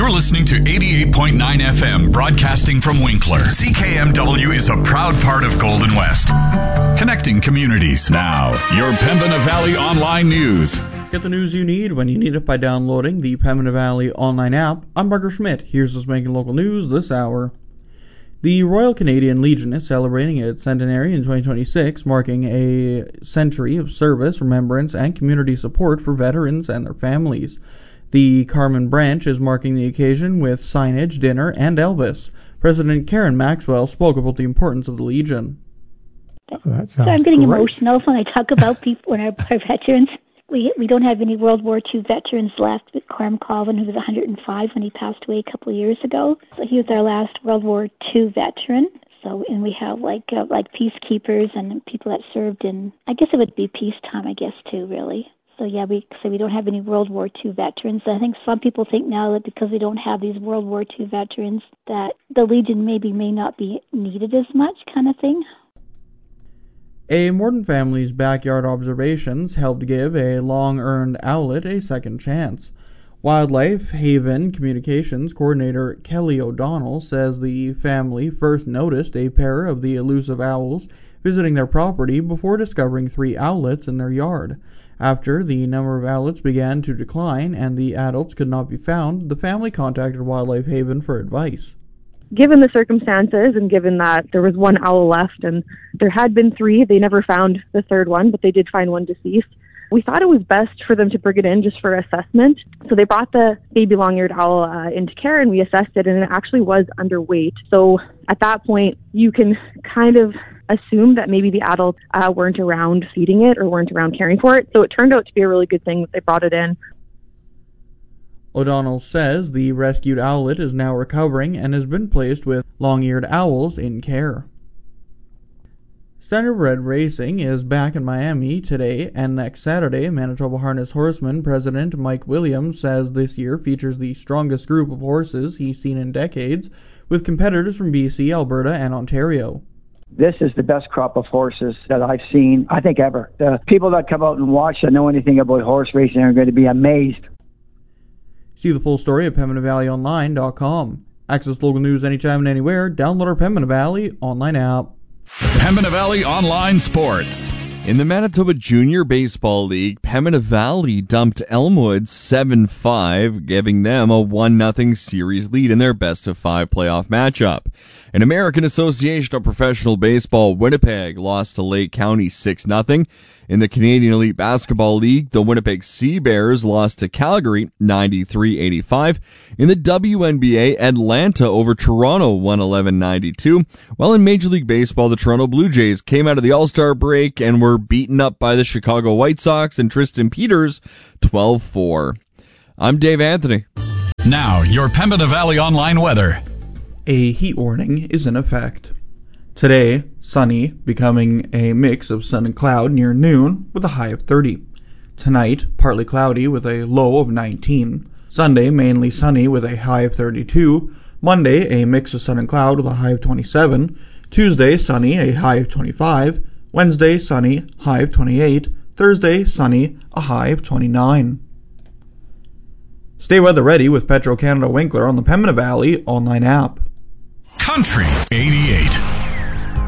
You're listening to 88.9 FM, broadcasting from Winkler. CKMW is a proud part of Golden West, connecting communities. Now, your Pembina Valley Online News. Get the news you need when you need it by downloading the Pembina Valley Online app. I'm Parker Schmidt. Here's what's making local news this hour. The Royal Canadian Legion is celebrating its centenary in 2026, marking a century of service, remembrance, and community support for veterans and their families. The Carmen branch is marking the occasion with signage, dinner, and Elvis. President Karen Maxwell spoke about the importance of the Legion. So I'm getting emotional when I talk about people, when our veterans. We don't have any World War II veterans left, but Corm Colvin, who was 105 when he passed away a couple of years ago. So he was our last World War II veteran. So, and we have like peacekeepers and people that served in, I guess it would be peacetime, I guess, too, really. So yeah, we don't have any World War II veterans. I think some people think now that because we don't have these World War II veterans, that the Legion may not be needed as much, kind of thing. A Morton family's backyard observations helped give a long-earned owlet a second chance. Wildlife Haven Communications Coordinator Kelly O'Donnell says the family first noticed a pair of the elusive owls visiting their property before discovering 3 owlets in their yard. After the number of owlets began to decline and the adults could not be found, the family contacted Wildlife Haven for advice. Given the circumstances and given that there was 1 owl left and there had been 3, they never found the third one, but they did find one deceased. We thought it was best for them to bring it in just for assessment. So they brought the baby long-eared owl into care and we assessed it, and it actually was underweight. So at that point, you can kind of assume that maybe the adults weren't around feeding it or weren't around caring for it. So it turned out to be a really good thing that they brought it in. O'Donnell says the rescued owlet is now recovering and has been placed with long-eared owls in care. Standardbred Racing is back in Miami today and next Saturday. Manitoba Harness Horseman President Mike Williams says this year features the strongest group of horses he's seen in decades, with competitors from BC, Alberta, and Ontario. This is the best crop of horses that I've seen, I think, ever. The people that come out and watch that know anything about horse racing are going to be amazed. See the full story at PembinaValleyOnline.com. Access local news anytime and anywhere. Download our Pembina Valley Online app. Pembina Valley Online Sports. In the Manitoba Junior Baseball League, Pembina Valley dumped Elmwood 7-5, giving them a 1-0 series lead in their best-of-5 playoff matchup. In American Association of Professional Baseball, Winnipeg lost to Lake County 6-0. In the Canadian Elite Basketball League, the Winnipeg Sea Bears lost to Calgary 93-85. In the WNBA, Atlanta over Toronto 111-92. While in Major League Baseball, the Toronto Blue Jays came out of the All-Star break and were beaten up by the Chicago White Sox and Tristan Peters 12-4. I'm Dave Anthony. Now, your Pembina Valley Online weather. A heat warning is in effect. Today, sunny, becoming a mix of sun and cloud near noon with a high of 30. Tonight, partly cloudy with a low of 19. Sunday, mainly sunny with a high of 32. Monday, a mix of sun and cloud with a high of 27. Tuesday, sunny, a high of 25. Wednesday, sunny, high of 28. Thursday, sunny, a high of 29. Stay weather ready with Petro-Canada Winkler on the Pembina Valley Online app. Country 88.